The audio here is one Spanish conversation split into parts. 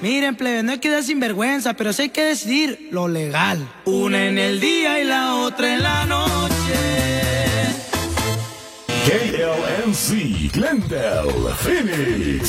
Miren, plebe, no hay que dar sinvergüenza, pero sí hay que decidir lo legal. Una en el día y la otra en la noche. KLNC, Glendale, Phoenix.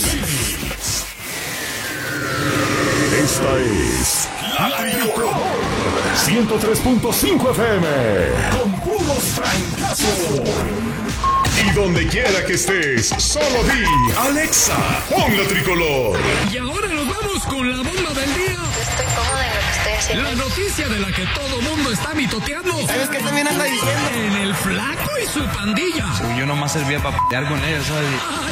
Esta es La Tricolor 103.5 FM con puros francazos. Y donde quiera que estés, solo di Alexa, pon La Tricolor. Y ahora nos vamos con la bomba del día. Estoy cómoda en lo que estoy haciendo. La noticia de la que todo mundo está mitoteando. ¿Sabes qué también anda diciendo? En el Flaco y su pandilla. Yo nomás servía para pelear con ellos, ¿sabes?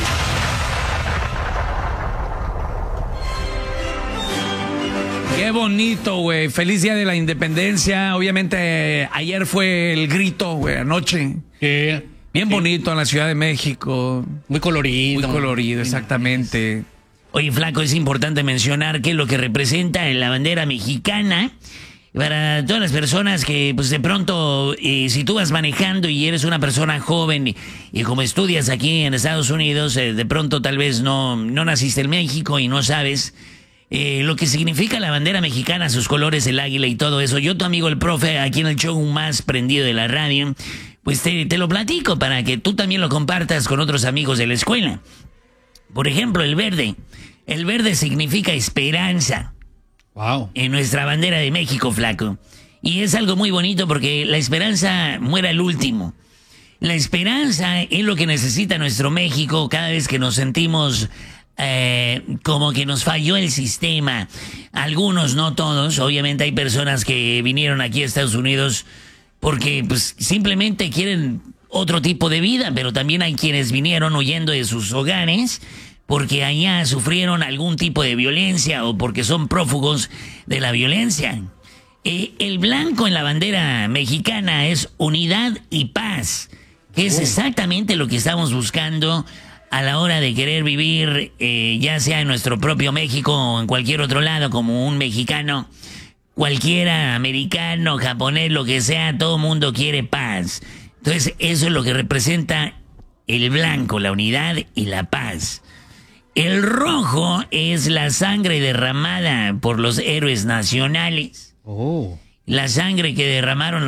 Qué bonito, güey. Feliz Día de la Independencia. Obviamente, ayer fue el grito, güey, anoche. Bien bonito en la Ciudad de México. Muy colorido. Muy colorido, exactamente. Oye, Flaco, es importante mencionar que lo que representa la bandera mexicana, para todas las personas que, pues de pronto, si tú vas manejando y eres una persona joven y como estudias aquí en Estados Unidos, de pronto tal vez no naciste en México y no sabes lo que significa la bandera mexicana, sus colores, el águila y todo eso. Yo, tu amigo el profe, aquí en el show más prendido de la radio, pues te lo platico para que tú también lo compartas con otros amigos de la escuela. Por ejemplo, el verde. El verde significa esperanza. Wow. En nuestra bandera de México, Flaco. Y es algo muy bonito porque la esperanza muere al último. La esperanza es lo que necesita nuestro México cada vez que nos sentimos como que nos falló el sistema. Algunos, no todos. Obviamente hay personas que vinieron aquí a Estados Unidos porque pues simplemente quieren otro tipo de vida, pero también hay quienes vinieron huyendo de sus hogares porque allá sufrieron algún tipo de violencia o porque son prófugos de la violencia. El blanco en la bandera mexicana es unidad y paz, que es exactamente lo que estamos buscando a la hora de querer vivir, ya sea en nuestro propio México o en cualquier otro lado, como un mexicano, cualquiera, americano, japonés, lo que sea, todo mundo quiere paz. Entonces, eso es lo que representa el blanco, la unidad y la paz. El rojo es la sangre derramada por los héroes nacionales. Oh. La sangre que derramaron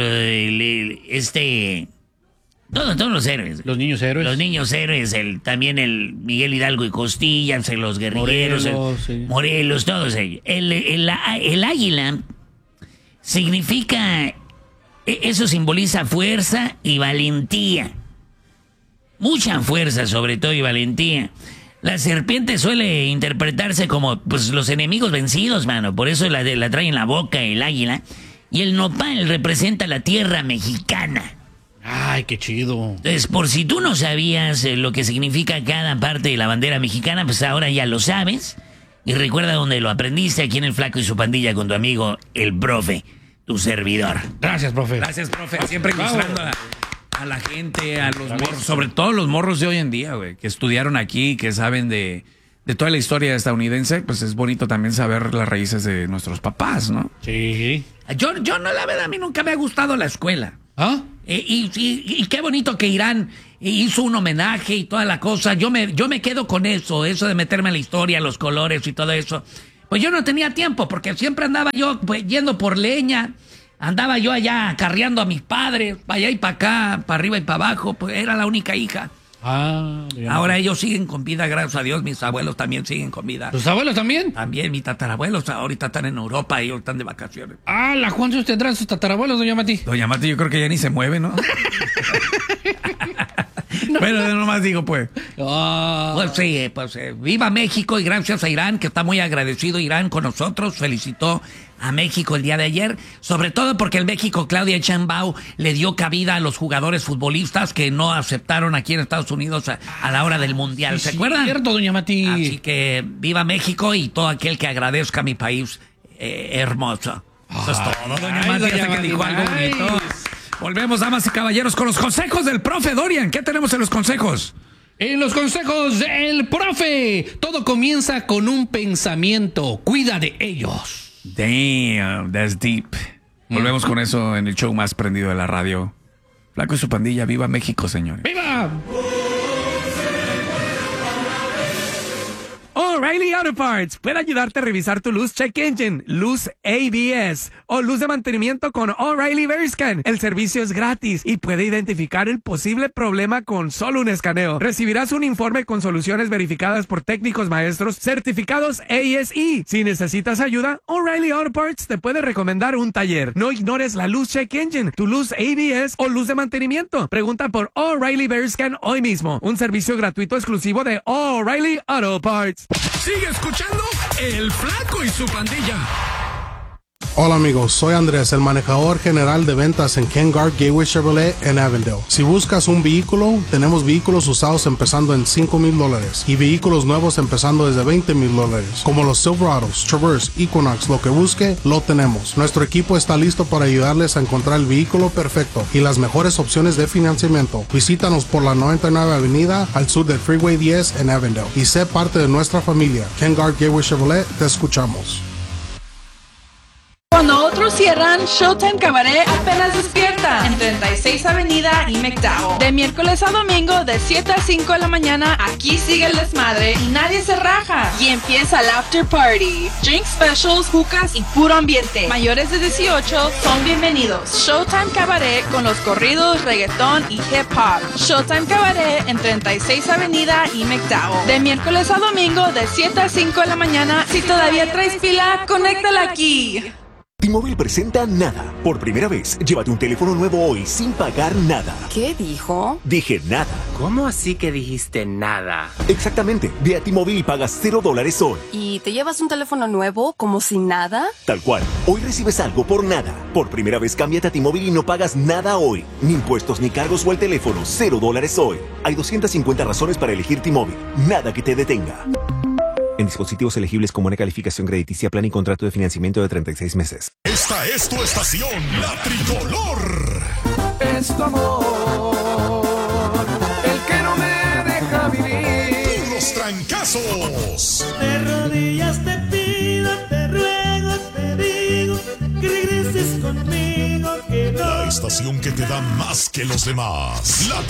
todos los héroes. Los niños héroes. Los niños héroes, también el Miguel Hidalgo y Costillas, los guerrilleros, Morelos, todos ellos. El águila significa, eso simboliza fuerza y valentía. Mucha fuerza, sobre todo, y valentía. La serpiente suele interpretarse como pues los enemigos vencidos, mano. Por eso la trae en la boca el águila. Y el nopal representa la tierra mexicana. Ay, qué chido. Entonces, por si tú no sabías lo que significa cada parte de la bandera mexicana, pues ahora ya lo sabes. Y recuerda dónde lo aprendiste, aquí en El Flaco y su pandilla con tu amigo, el profe, tu servidor. Gracias, profe. Gracias, profe. Siempre ilustrando a la gente, a los morros, sobre todo los morros de hoy en día, güey, que estudiaron aquí, que saben de toda la historia estadounidense. Pues es bonito también saber las raíces de nuestros papás, ¿no? Sí. Yo no, la verdad, a mí nunca me ha gustado la escuela. ¿Ah? Y qué bonito que Irán hizo un homenaje y toda la cosa. Yo me quedo con eso de meterme en la historia, los colores y todo eso. Pues yo no tenía tiempo porque siempre andaba yo pues, yendo por leña. Andaba yo allá acarreando a mis padres, para allá y para acá, para arriba y para abajo. Pues era la única hija. Ahora ellos siguen con vida, gracias a Dios. Mis abuelos también siguen con vida. ¿Tus abuelos también? También, mis tatarabuelos ahorita están en Europa, ellos están de vacaciones. ¿Cuántos tendrán sus tatarabuelos, doña Mati? Doña Mati, yo creo que ya ni se mueve, ¿no? Bueno, yo nomás digo, pues. Pues sí, viva México y gracias a Irán, que está muy agradecido Irán con nosotros. Felicitó a México el día de ayer, sobre todo porque el México, Claudia Sheinbaum, le dio cabida a los jugadores futbolistas que no aceptaron aquí en Estados Unidos a la hora del Mundial. ¿Se acuerdan? Cierto, doña Mati. Así que viva México y todo aquel que agradezca a mi país hermoso. Eso es todo, doña Mati, hasta que dijo algo bonito. Volvemos, damas y caballeros, con los consejos del profe Dorian. ¿Qué tenemos en los consejos? En los consejos del profe, todo comienza con un pensamiento. Cuida de ellos. Damn, that's deep. Volvemos con eso en el show más prendido de la radio. Flaco y su pandilla, viva México, señores. ¡Viva! All O'Reilly Auto Parts puede ayudarte a revisar tu luz check engine, luz ABS o luz de mantenimiento con O'Reilly Veriscan. El servicio es gratis y puede identificar el posible problema con solo un escaneo. Recibirás un informe con soluciones verificadas por técnicos maestros certificados ASE. Si necesitas ayuda, O'Reilly Auto Parts te puede recomendar un taller. No ignores la luz check engine, tu luz ABS o luz de mantenimiento. Pregunta por O'Reilly Veriscan hoy mismo. Un servicio gratuito exclusivo de O'Reilly Auto Parts. Sigue escuchando El Flaco y su Pandilla. Hola amigos, soy Andrés, el manejador general de ventas en Ken Garff Gateway Chevrolet en Avondale. Si buscas un vehículo, tenemos vehículos usados empezando en $5,000 y vehículos nuevos empezando desde $20,000. Como los Silverados, Traverse, Equinox, lo que busque, lo tenemos. Nuestro equipo está listo para ayudarles a encontrar el vehículo perfecto y las mejores opciones de financiamiento. Visítanos por la 99 Avenida al sur del Freeway 10 en Avondale y sé parte de nuestra familia. Ken Garff Gateway Chevrolet, te escuchamos. Cuando otros cierran, Showtime Cabaret apenas despierta en 36 Avenida y McDowell. De miércoles a domingo, de 7 a 5 de la mañana, aquí sigue el desmadre y nadie se raja. Y empieza el after party. Drink specials, jucas y puro ambiente. Mayores de 18 son bienvenidos. Showtime Cabaret con los corridos, reggaetón y hip hop. Showtime Cabaret en 36 Avenida y McDowell. De miércoles a domingo, de 7 a 5 de la mañana. Si todavía traes pila, conéctala aquí. T-Mobile presenta Nada. Por primera vez, llévate un teléfono nuevo hoy sin pagar nada. ¿Qué dijo? Dije nada. ¿Cómo así que dijiste nada? Exactamente. Ve a T-Mobile y pagas $0 hoy. ¿Y te llevas un teléfono nuevo como sin nada? Tal cual. Hoy recibes algo por nada. Por primera vez, cámbiate a T-Mobile y no pagas nada hoy. Ni impuestos ni cargos o el teléfono. $0 hoy. Hay 250 razones para elegir T-Mobile. Nada que te detenga. En dispositivos elegibles con buena calificación crediticia, plan y contrato de financiamiento de 36 meses. Esta es tu estación, La Tricolor. Es tu amor, el que no me deja vivir. Puros trancazos. De rodillas te pido, te ruego, te digo, que regreses conmigo, que no. La estación que te da más que los demás. La